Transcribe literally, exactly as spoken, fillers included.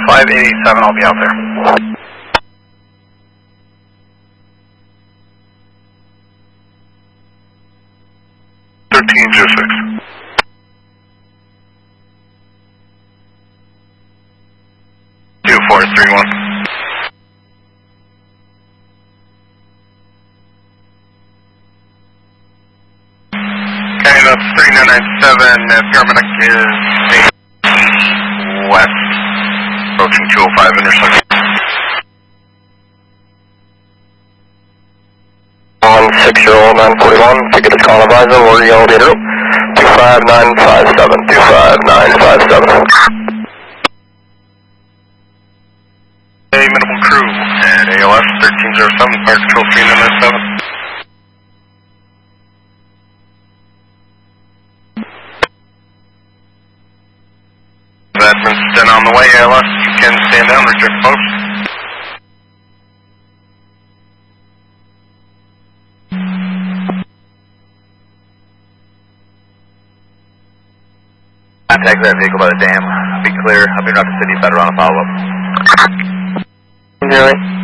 five eighty-seven, I'll be out there. thirteen oh six. two four three one. Okay, that's three nine nine seven, uh, paramedic is west, approaching two oh five intersection. one six zero nine four one, ticket is call advisor, we're yellow data, two five nine five seven, two five nine five seven. Hey, minimal crew at A L S thirteen oh seven, fire control three nine nine seven. Advance ten on the way, A L S, you can stand down, reject post. Contact that vehicle by the dam. Be clear. I'll be out to city if I run a follow-up. Really?